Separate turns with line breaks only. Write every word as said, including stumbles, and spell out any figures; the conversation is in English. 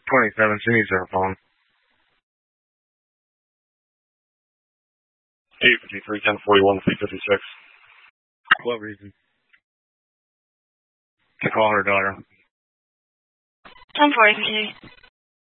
twenty-seven, she needs her phone. eight fifty-three, ten forty-one, C fifty-six. What reason? To call her daughter.
ten forty-three.